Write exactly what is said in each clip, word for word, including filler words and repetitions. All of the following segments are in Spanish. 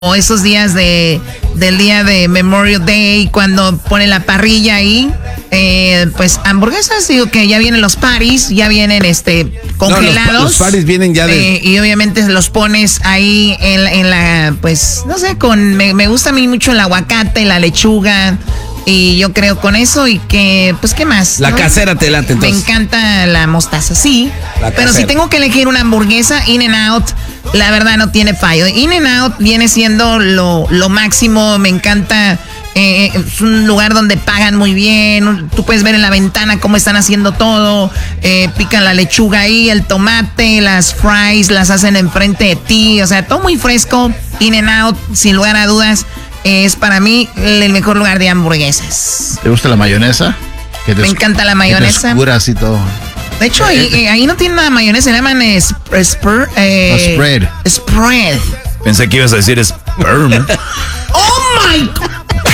O esos días de del día de Memorial Day, cuando ponen la parrilla ahí, eh, pues hamburguesas, digo que ya vienen los parties, ya vienen este congelados. No, los, los parties vienen ya de... Eh, y obviamente los pones ahí en, en la, pues, no sé, con me, me gusta a mí mucho el aguacate, la lechuga, y yo creo con eso y que, pues, ¿qué más? La ¿no? casera te late, entonces. Me encanta la mostaza, sí. La pero si tengo que elegir una hamburguesa, In-N-Out, la verdad no tiene fallo. In-N-Out viene siendo lo, lo máximo, me encanta. Eh, es un lugar donde pagan muy bien. Tú puedes ver en la ventana cómo están haciendo todo. Eh, pican la lechuga ahí, el tomate, las fries, las hacen enfrente de ti. O sea, todo muy fresco. In-N-Out, sin lugar a dudas, es para mí el mejor lugar de hamburguesas. ¿Te gusta la mayonesa? Que te Me encanta la mayonesa. Que te escura así todo. De hecho, ahí, eh, ahí no tiene nada de mayonesa, le llaman eh, sp eh, spread. Spread. Pensé que ibas a decir sperm. ¡Oh, my God!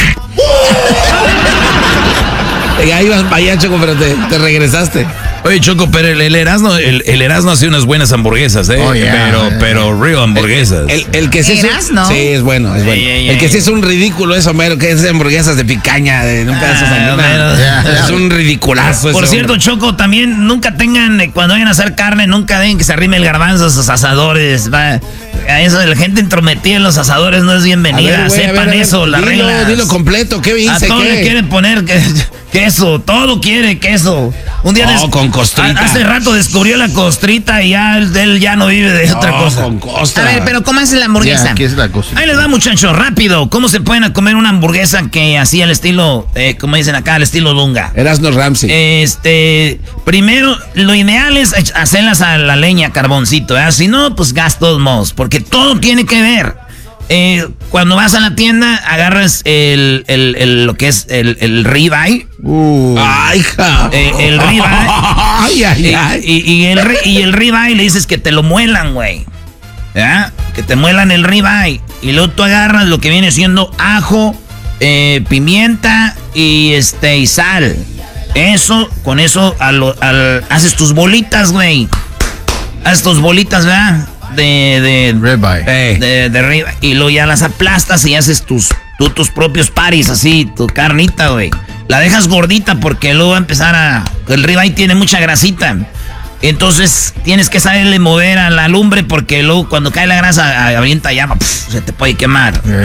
Ya ibas para allá, Choco, pero te, te regresaste. Oye, Choco, pero el, el Erasmo, el, el Erasmo hace unas buenas hamburguesas, ¿eh? Oh, yeah, pero, yeah, pero yeah. real hamburguesas. El, el, el que sí es, Erasmo. sí, es bueno, es bueno. Ey, ey, el que ey. sí es un ridículo es Homero, que es de hamburguesas de picaña, de un pedazo de Ah, Homero. sangre. Es un ridiculazo. Por ese cierto, hombre. Choco, también nunca tengan, eh, cuando vayan a hacer carne, nunca dejen que se arrime el garbanzo a sus asadores. Va. A eso de la gente entrometida en los asadores no es A bienvenida. ver, güey, a Sepan ver, a ver, eso, las dilo, reglas. Dilo completo, ¿qué A dice? todo ¿Qué? le quieren poner que- queso, todo quiere queso. Un día No, des- con costrita. a- Hace rato descubrió la costrita y ya él, él ya no vive de otra No, cosa. con costra. A ver, pero ¿cómo hace la hamburguesa? Ya, aquí es la cosa. Ahí les va, muchachos, rápido. ¿Cómo se pueden comer una hamburguesa que así al estilo, eh, como dicen acá, al estilo Lunga? Erasmo Ramsey. Este, primero, lo ideal es hacerlas a la leña, carboncito, ¿verdad? Si no, pues gas de todos modos, porque todo tiene que ver. Eh, cuando vas a la tienda, agarras el, el, el- lo que es el, el ribeye. Uh, Ay, hija. Eh, el ribeye. Ay, ay, y, ay. y- y el, ri- y el ribeye le dices que te lo muelan, güey. ¿Ya? Que te muelan el ribeye. Y luego tú agarras lo que viene siendo ajo, eh, pimienta y este y sal. Eso, con eso a lo- al- haces tus bolitas, güey. Haces tus bolitas, ¿verdad? De, de, Ribeye. Ey. de, de ribeye. Y luego ya las aplastas y haces tus, tú, tus propios paris, así, tu carnita, güey. La dejas gordita porque luego va a empezar a... El ribeye tiene mucha grasita. Entonces tienes que saberle mover a la lumbre porque luego cuando cae la grasa a- avienta llama, pf, se te puede quemar. Eh.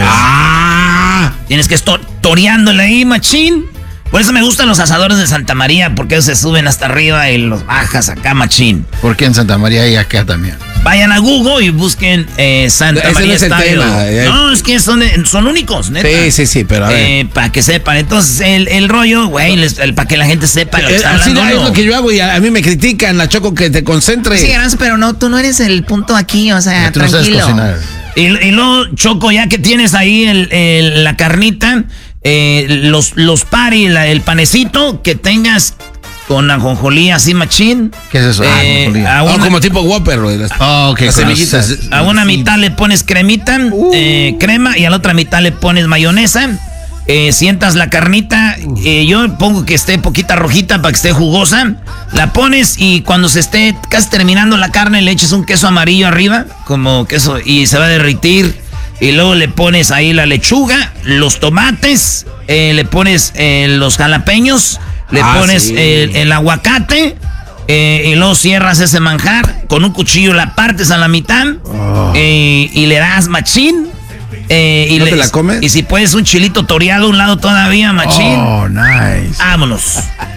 Ah. Tienes que estar toreándole ahí, machín. Por eso me gustan los asadores de Santa María, porque ellos se suben hasta arriba y los bajas acá, machín. porque en Santa María y acá también. Vayan a Google y busquen eh, Santa Ese no María es el Style. tema, eh. No, es que son, son únicos, neta. Sí, sí, sí, pero a ver. Eh, para que sepan. Entonces, el, el rollo, güey, para que la gente sepa lo que Eh, está así hablando. es uno. lo que yo hago y a, a mí me critican, la Choco, que te concentres. Sí, Garbanzo, pero no, tú no eres el punto aquí, o sea, Tú no sabes tranquilo. cocinar. Y, y luego, Choco, ya que tienes ahí el, el- la carnita, eh, los, los pari, la- el panecito, que tengas con ajonjolí así machín. ¿Qué es eso? Ah, Eh, ajonjolí. a, Ah, una, como tipo Whopper, güey. las- Oh, ok, las con semillitas. las- a una mitad le pones cremita, eh, crema, y a la otra mitad le pones mayonesa. Eh, sientas la carnita, eh, yo pongo que esté poquita rojita para que esté jugosa. La pones y cuando se esté casi terminando la carne le echas un queso amarillo arriba, como queso, y se va a derritir. Y luego le pones ahí la lechuga, los tomates, eh, le pones eh, los jalapeños, le Ah, pones sí. el, el aguacate, eh, y luego cierras ese manjar, con un cuchillo la partes a la mitad, eh, y le das machín. eh, y ¿No le- te la comes? Y si puedes un chilito toreado a un lado todavía, machín. Oh, nice. Vámonos.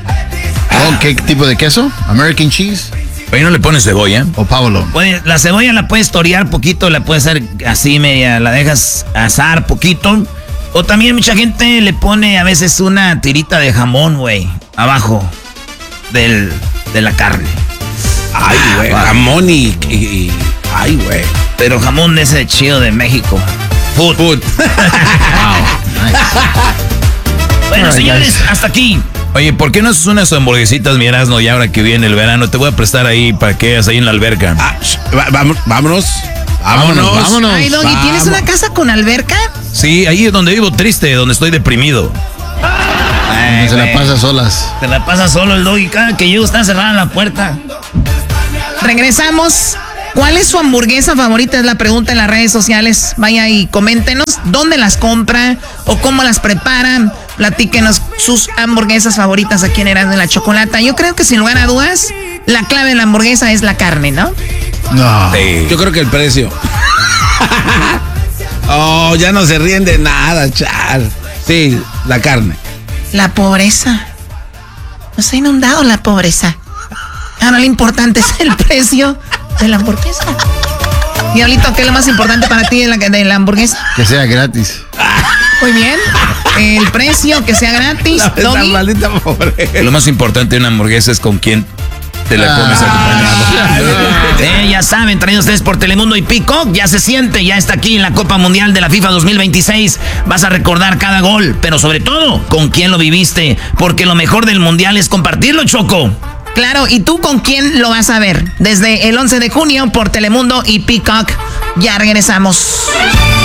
Oh, ¿qué tipo de queso? American cheese Oye, ¿no le pones cebolla? o Pavlov? Puede- la cebolla la puedes torear poquito, la puedes hacer así media, la dejas asar poquito. O también mucha gente le pone a veces una tirita de jamón, güey, abajo del, de la carne. Ay, güey. Jamón y, y- y- Ay, güey. Pero jamón de ese chido de México. Food. Food. Nice. Bueno, Alright, señores, guys. hasta aquí. Oye, ¿por qué no haces unas hamburguesitas, mi Erasmo, y ahora que viene el verano? Te voy a prestar ahí para que hagas ahí en la alberca. Ah, sh- va- vamos, vámonos. Vámonos. Vámonos, vámonos. Ay, Doggy, ¿tienes Vamos. una casa con alberca? Sí, ahí es donde vivo triste, donde estoy deprimido. Ay, Se la güey. pasa solas. Se la pasa solo el doggy. Cada que llego está cerrada la puerta. Regresamos ¿Cuál es su hamburguesa favorita? Es la pregunta en las redes sociales. Vaya y coméntenos dónde las compra o cómo las preparan. Platíquenos sus hamburguesas favoritas aquí en Erasmo de la Chocolata. Yo creo que sin lugar a dudas, la clave de la hamburguesa es la carne, ¿no? No. Sí. Yo creo que el precio. Oh, ya no se ríen de nada, chal. Sí, la carne. La pobreza. Nos ha inundado la pobreza. Ahora lo importante es el precio de la hamburguesa. Diablito, ¿qué es lo más importante para ti de la, de la hamburguesa? Que sea gratis. Muy bien. El precio, que sea gratis. La, la maldita pobreza. Lo más importante de una hamburguesa es con quién te la comes acompañado. Eh, ya saben, traídos ustedes por Telemundo y Peacock, ya se siente, ya está aquí en la Copa Mundial de la FIFA dos mil veintiséis. Vas a recordar cada gol, pero sobre todo, con quién lo viviste, porque lo mejor del Mundial es compartirlo, Choco. Claro, ¿y tú con quién lo vas a ver? Desde el once de junio por Telemundo y Peacock. Ya regresamos.